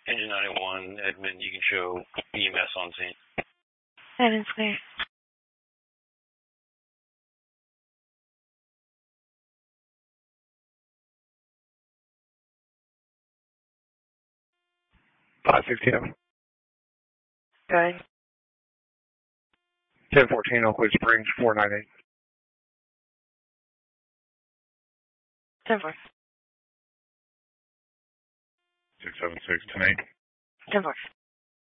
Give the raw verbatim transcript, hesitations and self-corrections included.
Engine nine eight one, Edmund, you can show E M S on scene. Edmund's clear. five sixteen. Good. ten fourteen Oakwood Springs, four nine eight. ten four. six seven six, ten eight. ten four.